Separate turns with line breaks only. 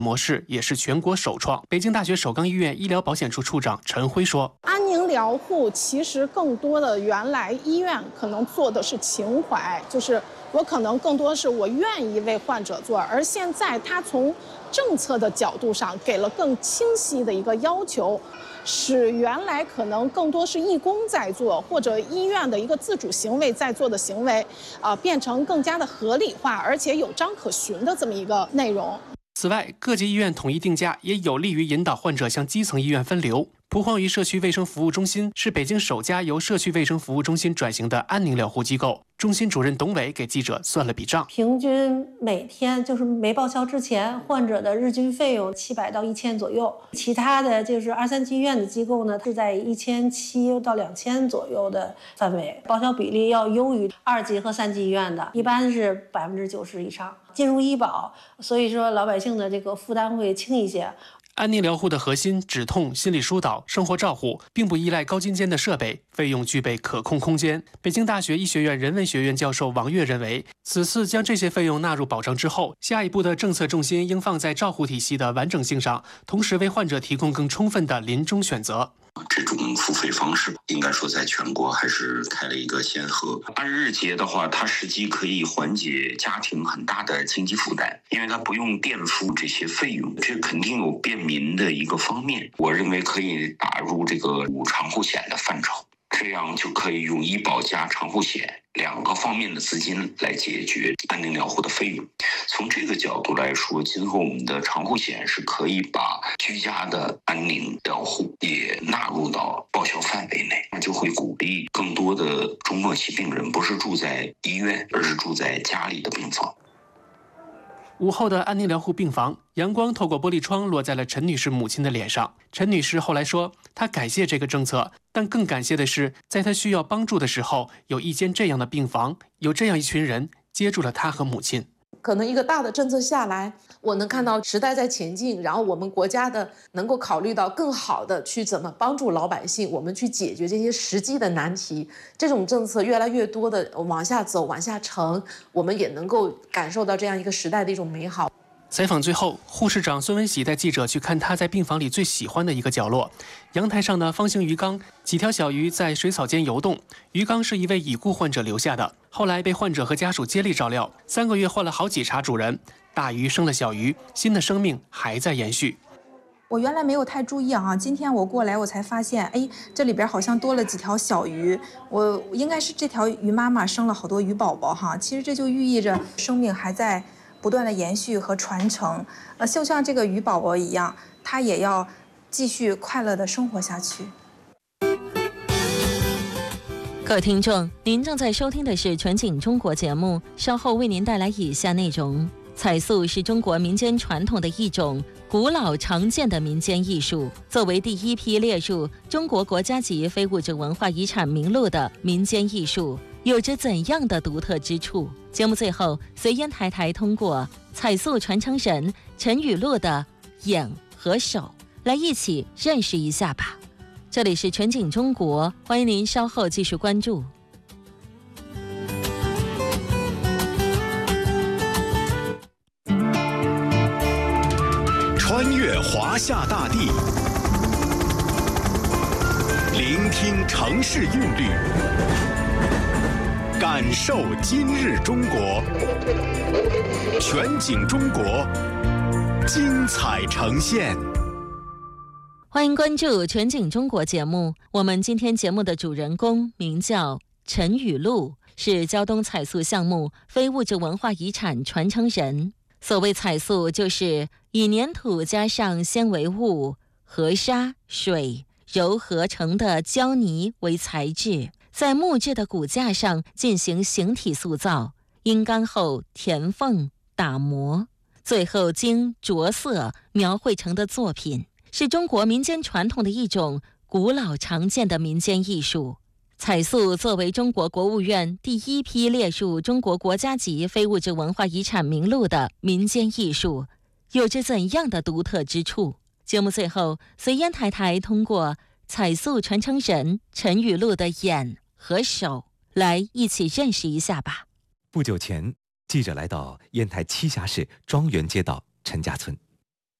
模式也是全国首创。北京大学首钢医院医疗保险处处长陈辉说：“
安宁疗护其实更多的原来医院可能做的是情怀，就是我可能更多是我愿意为患者做，而现在他从政策的角度上给了更清晰的一个要求。”使原来可能更多是义工在做，或者医院的一个自主行为在做的行为，变成更加的合理化，而且有章可循的这么一个内容。
此外，各级医院统一定价也有利于引导患者向基层医院分流。蒲黄榆社区卫生服务中心是北京首家由社区卫生服务中心转型的安宁疗护机构。中心主任董伟给记者算了笔账，
平均每天就是没报销之前，患者的日均费用700到1000左右。其他的就是2、3级医院的机构呢，是在1700到2000左右的范围，报销比例要优于2级和3级医院的，一般是90%以上。进入医保，所以说老百姓的这个负担会轻一些。
安宁疗护的核心止痛、心理疏导、生活照护，并不依赖高精尖的设备，费用具备可控空间。北京大学医学院人文学院教授王悦认为，此次将这些费用纳入保障之后，下一步的政策重心应放在照护体系的完整性上，同时为患者提供更充分的临终选择。
这种付费方式应该说在全国还是开了一个先河。按日结的话，它实际可以缓解家庭很大的经济负担，因为它不用垫付这些费用，这肯定有便民的一个方面。我认为可以打入这个长护险的范畴，这样就可以用医保加长护险2个方面的资金来解决安宁疗护的费用。从这个角度来说，今后我们的长护险是可以把居家的安宁疗护也纳入到报销范围内，那就会鼓励更多的中末期病人不是住在医院，而是住在家里的病房。
午后的安宁疗护病房，阳光透过玻璃窗落在了陈女士母亲的脸上。陈女士后来说，她感谢这个政策，但更感谢的是，在她需要帮助的时候，有一间这样的病房，有这样一群人接住了她和母亲。
可能一个大的政策下来，我能看到时代在前进，然后我们国家的能够考虑到更好的去怎么帮助老百姓，我们去解决这些实际的难题。这种政策越来越多的往下走、往下沉，我们也能够感受到这样一个时代的一种美好。
采访最后，护士长孙文喜带记者去看他在病房里最喜欢的一个角落。阳台上的方形鱼缸，几条小鱼在水草间游动。鱼缸是一位已故患者留下的，后来被患者和家属接力照料。3个月换了好几茬主人，大鱼生了小鱼，新的生命还在延续。
我原来没有太注意啊，今天我过来我才发现，哎，这里边好像多了几条小鱼。我应该是这条鱼妈妈生了好多鱼宝宝哈。其实这就寓意着生命还在不断的延续和传承，就像这个鱼宝宝一样，它也要继续快乐的生活下去。
各位听众，您正在收听的是全景中国节目，稍后为您带来以下内容。彩塑是中国民间传统的一种古老常见的民间艺术，作为第一批列入中国国家级非物质文化遗产名录的民间艺术，有着怎样的独特之处？节目最后，随烟台台通过彩塑传承人陈雨露的眼和手，来一起认识一下吧。这里是全景中国，欢迎您稍后继续关注。
穿越华夏大地，聆听城市韵律，感受今日中国。全景中国，精彩呈现。
欢迎关注全景中国节目。我们今天节目的主人公名叫陈雨露，是胶东彩塑项目非物质文化遗产传承人。所谓彩塑，就是以粘土加上纤维物、河沙、水揉合成的胶泥为材质，在木质的骨架上进行形体塑造，阴干后填缝打磨，最后经着色描绘成的作品，是中国民间传统的一种古老常见的民间艺术。彩塑作为中国国务院第一批列入中国国家级非物质文化遗产名录的民间艺术，有着怎样的独特之处？节目最后，随烟台台通过彩塑传承人陈雨露的眼和手，来一起认识一下吧。
不久前，记者来到烟台栖霞市庄园街道陈家村。